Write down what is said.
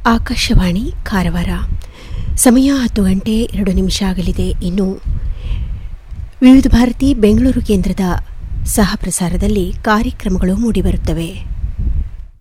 ಆಕಾಶವಾಣಿ ಕಾರವಾರ. ಸಮಯ 10 ಗಂಟೆ 2 ನಿಮಿಷ ಆಗಲಿದೆ. ಇನ್ನು ವಿವಿಧ ಭಾರತಿ ಬೆಂಗಳೂರು ಕೇಂದ್ರದ ಸಹ ಪ್ರಸಾರದಲ್ಲಿ ಕಾರ್ಯಕ್ರಮಗಳು ಮೂಡಿಬರುತ್ತವೆ.